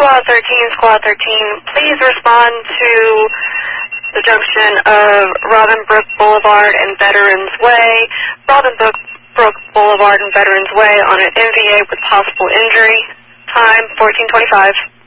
Squad 13, Squad 13, please respond to the junction of Robin Brook Boulevard and Veterans Way. Robin Brook Boulevard and Veterans Way on an MVA with possible injury. Time 14:25.